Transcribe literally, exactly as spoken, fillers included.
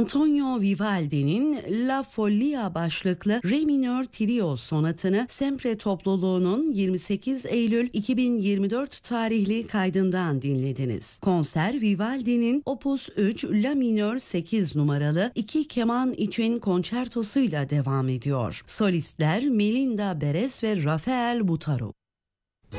Antonio Vivaldi'nin La Follia başlıklı Re minör trio sonatını Sempre topluluğunun yirmi sekiz Eylül iki bin yirmi dört tarihli kaydından dinlediniz. Konser Vivaldi'nin Opus üç La minör sekiz numaralı iki keman için konçertosuyla devam ediyor. Solistler Melinda Beres ve Rafael Butaro.